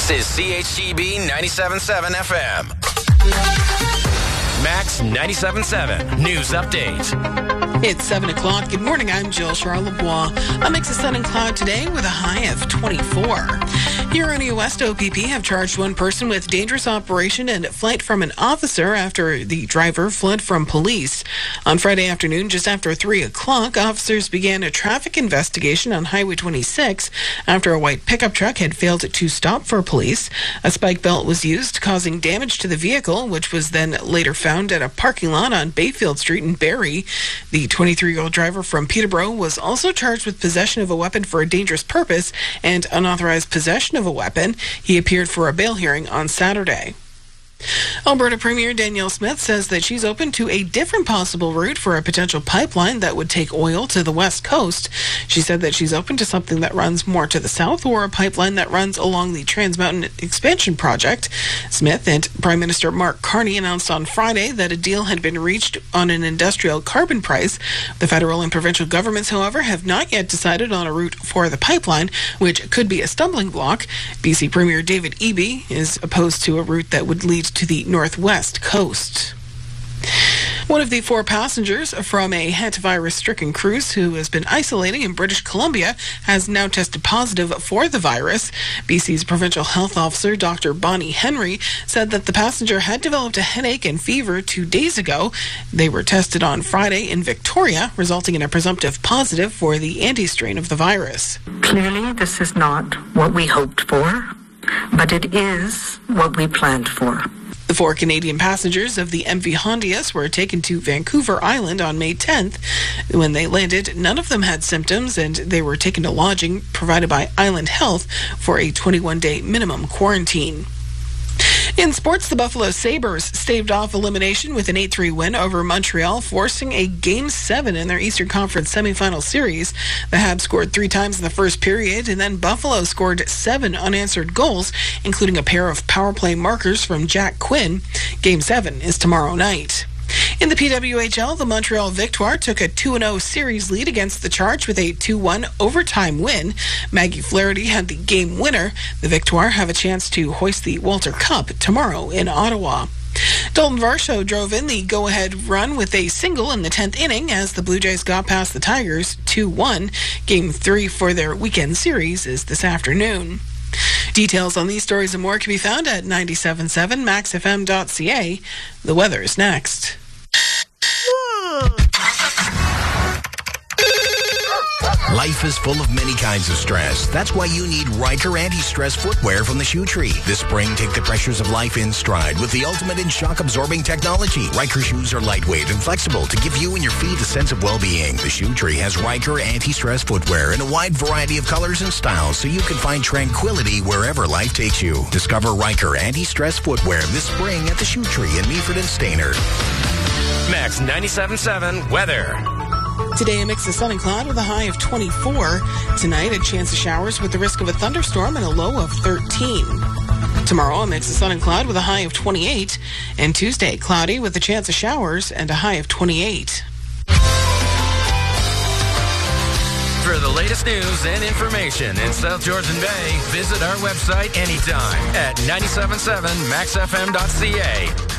This is CHGB 97.7 FM. Max 97.7 News Update. It's 7 o'clock. Good morning. I'm Jill Charlebois. A mix of sun and cloud today with a high of 24. Huronia West OPP have charged one person with dangerous operation and flight from an officer after the driver fled from police. On Friday afternoon, just after 3 o'clock, officers began a traffic investigation on Highway 26 after a white pickup truck had failed to stop for police. A spike belt was used, causing damage to the vehicle, which was then later found at a parking lot on Bayfield Street in Barrie. The 23-year-old driver from Peterborough was also charged with possession of a weapon for a dangerous purpose and unauthorized possession of a weapon. He appeared for a bail hearing on Saturday. Alberta Premier Danielle Smith says that she's open to a different possible route for a potential pipeline that would take oil to the west coast. She said that she's open to something that runs more to the south or a pipeline that runs along the Trans Mountain Expansion Project. Smith and Prime Minister Mark Carney announced on Friday that a deal had been reached on an industrial carbon price. The federal and provincial governments, however, have not yet decided on a route for the pipeline, which could be a stumbling block. BC Premier David Eby is opposed to a route that would lead to the northwest coast. One of the 4 passengers from a hantavirus-stricken cruise who has been isolating in British Columbia has now tested positive for the virus. BC's provincial health officer, Dr. Bonnie Henry, said that the passenger had developed a headache and fever 2 days ago. They were tested on Friday in Victoria, resulting in a presumptive positive for the anti-strain of the virus. Clearly, this is not what we hoped for, but it is what we planned for. The 4 Canadian passengers of the MV Hondias were taken to Vancouver Island on May 10th. When they landed, none of them had symptoms, and they were taken to lodging provided by Island Health for a 21-day minimum quarantine. In sports, the Buffalo Sabres staved off elimination with an 8-3 win over Montreal, forcing a Game 7 in their Eastern Conference semifinal series. The Habs scored 3 times in the first period, and then Buffalo scored 7 unanswered goals, including a pair of power play markers from Jack Quinn. Game 7 is tomorrow night. In the PWHL, the Montreal Victoire took a 2-0 series lead against the Charge with a 2-1 overtime win. Maggie Flaherty had the game winner. The Victoire have a chance to hoist the Walter Cup tomorrow in Ottawa. Dalton Varsho drove in the go-ahead run with a single in the 10th inning as the Blue Jays got past the Tigers 2-1. Game 3 for their weekend series is this afternoon. Details on these stories and more can be found at 977maxfm.ca. The weather is next. Life is full of many kinds of stress. That's why you need Riker anti-stress footwear from the Shoe Tree. This spring, take the pressures of life in stride with the ultimate in shock-absorbing technology. Riker shoes are lightweight and flexible to give you and your feet a sense of well-being. The Shoe Tree has Riker anti-stress footwear in a wide variety of colors and styles so you can find tranquility wherever life takes you. Discover Riker anti-stress footwear this spring at the Shoe Tree in Meaford and Stayner. Max 97.7 weather. Today, a mix of sun and cloud with a high of 24. Tonight, a chance of showers with the risk of a thunderstorm and a low of 13. Tomorrow, a mix of sun and cloud with a high of 28. And Tuesday, cloudy with a chance of showers and a high of 28. For the latest news and information in South Georgian Bay, visit our website anytime at 977maxfm.ca.